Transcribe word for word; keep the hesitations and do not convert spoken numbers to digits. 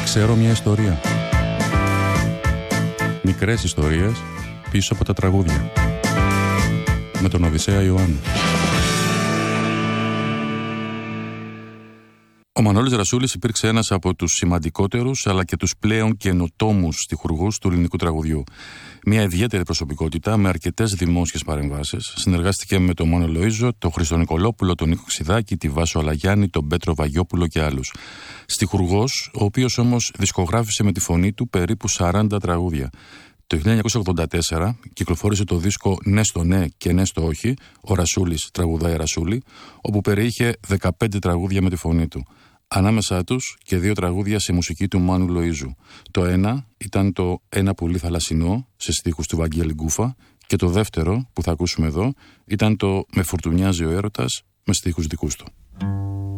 Ξέρω μια ιστορία. Μικρές ιστορίες πίσω από τα τραγούδια. Με τον Οδυσσέα Ιωάννου. Ο Μανώλης Ρασούλης υπήρξε ένας από τους σημαντικότερους αλλά και τους πλέον καινοτόμους στιχουργούς του ελληνικού τραγουδιού. Μια ιδιαίτερη προσωπικότητα με αρκετές δημόσιες παρεμβάσεις. Συνεργάστηκε με τον Μάνο Λοΐζο, τον Χρήστο Νικολόπουλο, τον Νίκο Ξιδάκη, τη Βάσο Αλαγιάννη, τον Πέτρο Βαγιόπουλο και άλλους. Στιχουργός, ο οποίος όμως δισκογράφησε με τη φωνή του περίπου σαράντα τραγούδια. Το χίλια εννιακόσια ογδόντα τέσσερα κυκλοφόρησε το δίσκο «Ναι στο ναι και ναι στο όχι», ο Ρασούλης τραγουδάει Ρασούλη, όπου περιείχε δεκαπέντε τραγούδια με τη φωνή του. Ανάμεσά τους και δύο τραγούδια σε μουσική του Μάνου Λοΐζου. Το ένα ήταν το «Ένα πουλί θαλασσινό» σε στίχους του Βαγγέλη Γκούφα και το δεύτερο που θα ακούσουμε εδώ ήταν το «Με φουρτουνιάζει ο έρωτας» με στίχους δικούς του.